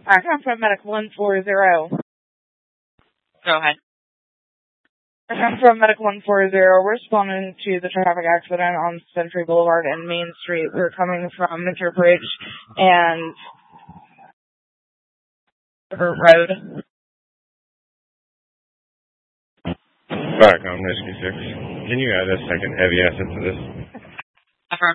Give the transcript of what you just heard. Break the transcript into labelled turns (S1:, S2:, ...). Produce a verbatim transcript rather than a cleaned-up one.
S1: I come from Medic one four zero.
S2: Go ahead.
S1: I come from Medic one four zero. We're responding to the traffic accident on Century Boulevard and Main Street. We're coming from Minter Bridge and Hurt Road.
S3: Back on Rescue six. Can you add a second heavy asset to this?
S2: Affirm.